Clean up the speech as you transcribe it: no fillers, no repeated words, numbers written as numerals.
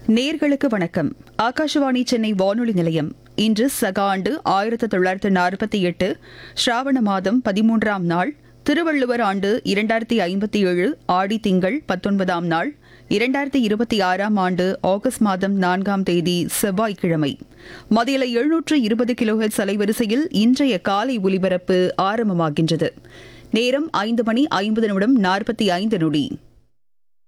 நேர்களுக்கு வணக்கம். ஆகாஷவாணி சென்னை வானொலி நிலையம். இன்று சக ஆண்டு 1948 ஸ்ராவண மாதம் 13ஆம் நாள், திருவள்ளுவர் ஆண்டு 2057 ஆடி திங்கள் 19ஆம் நாள், 2026ஆம் ஆண்டு ஆகஸ்ட் மாதம் 4ஆம் தேதி செவ்வாய்க்கிழமை. மதியலை 720 கிலோஹெர்ட்ஸ் அலைவரிசையில் இன்றைய காலை ஒலிபரப்பு ஆரம்பமாகின்றது. நேரம் 5 மணி 50 நிமிடம் 45 நொடி.